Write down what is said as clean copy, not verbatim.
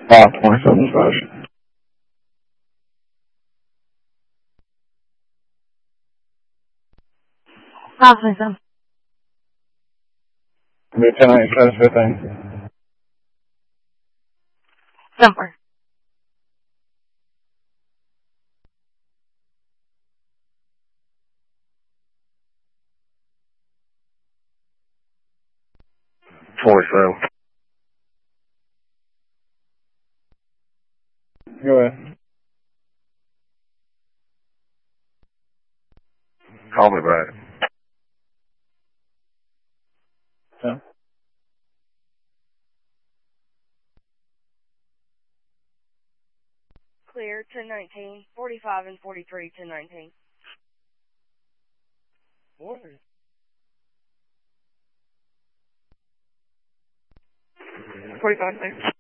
27 527. Lieutenant says 15. Jumper. Go ahead. Call me back. Yeah. Clear, 1019, 45 and 43, 1019. What? 45,